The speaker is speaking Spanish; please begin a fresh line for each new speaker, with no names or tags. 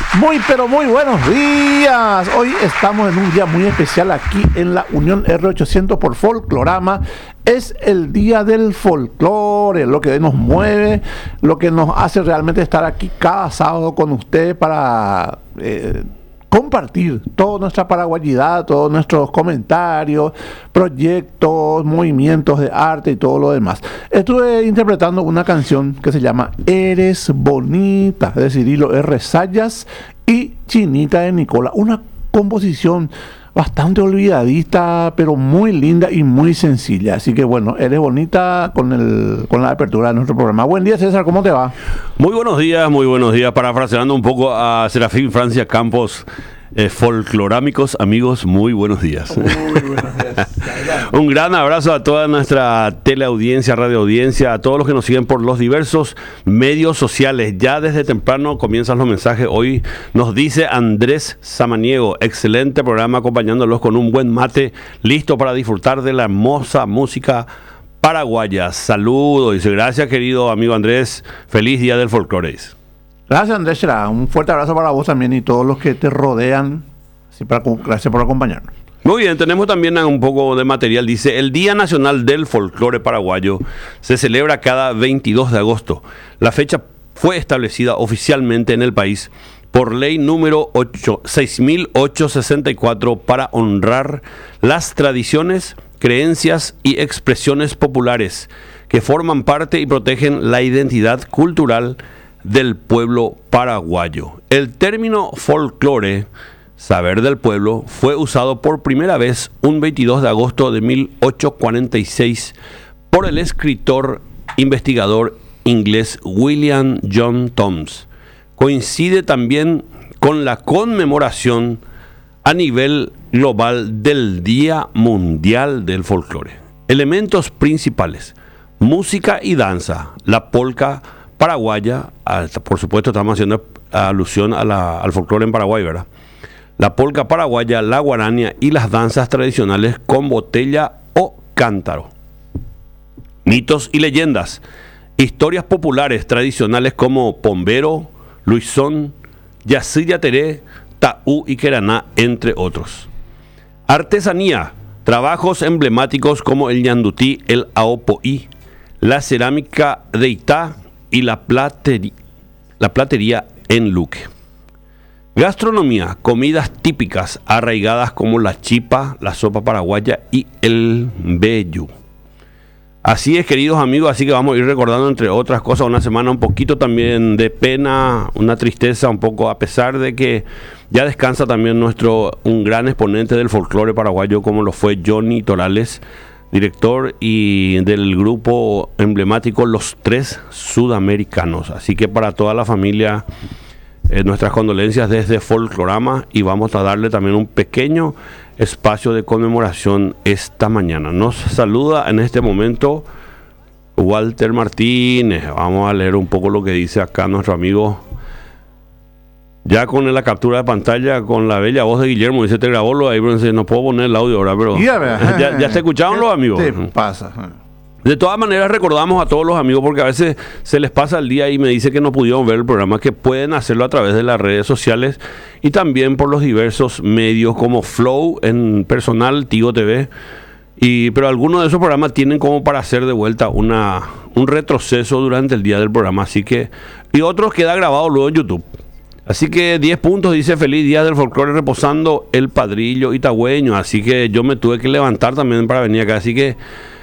Muy pero muy buenos días. Hoy estamos en un día muy especial aquí en la Unión R800 por Folklorama. Es el día del folclore, lo que nos mueve, lo que nos hace realmente estar aquí cada sábado con usted para compartir toda nuestra paraguayidad, todos nuestros comentarios, proyectos, movimientos de arte y todo lo demás. Estuve interpretando una canción que se llama Eres Bonita, de Cirilo R. Sayas y Chinita de Nicola. Una composición bastante olvidadista, pero muy linda y muy sencilla. Así que bueno, Eres Bonita con la apertura de nuestro programa. Buen día, César, ¿cómo te va?
Muy buenos días. Parafraseando un poco a Serafín Francia Campos, folclorámicos amigos, muy buenos días.
Muy buenos días.
Un gran abrazo a toda nuestra teleaudiencia, radioaudiencia, a todos los que nos siguen por los diversos medios sociales. Ya desde temprano comienzan los mensajes. Hoy nos dice Andrés Samaniego, excelente programa acompañándolos con un buen mate, listo para disfrutar de la hermosa música paraguaya. Saludos, dice, gracias querido amigo Andrés, feliz día del folclore.
Gracias, Andrés. Un fuerte abrazo para vos también y todos los que te rodean. Gracias por acompañarnos.
Muy bien, tenemos también un poco de material. Dice, el Día Nacional del Folclore Paraguayo se celebra cada 22 de agosto. La fecha fue establecida oficialmente en el país por ley número 6864 para honrar las tradiciones, creencias y expresiones populares que forman parte y protegen la identidad cultural del pueblo paraguayo. El término folclore, saber del pueblo, fue usado por primera vez un 22 de agosto de 1846 por el escritor investigador inglés William John Thoms. Coincide también con la conmemoración a nivel global del Día Mundial del Folclore. Elementos principales: música y danza, la polca paraguaya, por supuesto estamos haciendo alusión al folclore en Paraguay, ¿verdad? La polca paraguaya, la guarania y las danzas tradicionales con botella o cántaro. Mitos y leyendas, historias populares tradicionales como Pombero, Luisón, Yací Yateré, Taú y Queraná, entre otros. Artesanía, trabajos emblemáticos como el ñandutí, el aopoí, la cerámica de Itá y la platería en Luque. Gastronomía, comidas típicas arraigadas como la chipa, la sopa paraguaya y el mbejú. Así es, queridos amigos, así que vamos a ir recordando, entre otras cosas, una semana un poquito también de pena, una tristeza un poco, a pesar de que ya descansa también un gran exponente del folclore paraguayo como lo fue Johnny Torales, director y del grupo emblemático Los Tres Sudamericanos. Así que para toda la familia, nuestras condolencias desde Folklorama, y vamos a darle también un pequeño espacio de conmemoración esta mañana. Nos saluda en este momento Walter Martínez. Vamos a leer un poco lo que dice acá nuestro amigo. Ya con la captura de pantalla, con la bella voz de Guillermo, dice, te grabó lo ahí, pero no puedo poner el audio ahora, pero ya te escucharon los amigos.
¿Qué te pasa?
De todas maneras, recordamos a todos los amigos, porque a veces se les pasa el día y me dice que no pudieron ver el programa, que pueden hacerlo a través de las redes sociales y también por los diversos medios como Flow en personal, Tigo TV. Pero algunos de esos programas tienen como para hacer de vuelta un retroceso durante el día del programa, y otros queda grabado luego en YouTube. Así que 10 puntos, dice, feliz día del folclore reposando el Padrillo Itagüeño. Así que yo me tuve que levantar también para venir acá. Así que